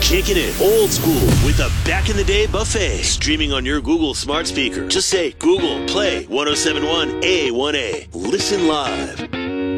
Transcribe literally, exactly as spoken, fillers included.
Kicking it old school with a back in the day buffet. Streaming on your Google smart speaker. Just say Google Play ten seventy-one A one A. Listen live.